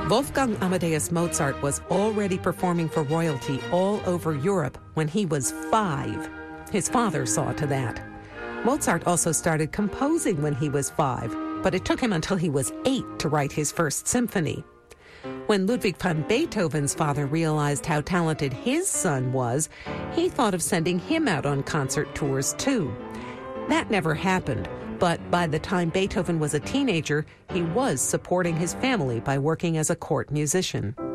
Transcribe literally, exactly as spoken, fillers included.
Wolfgang Amadeus Mozart was already performing for royalty all over Europe when he was five. His father saw to that. Mozart also started composing when he was five, but it took him until he was eight to write his first symphony. When Ludwig van Beethoven's father realized how talented his son was, he thought of sending him out on concert tours too. That never happened, but by the time Beethoven was a teenager, he was supporting his family by working as a court musician.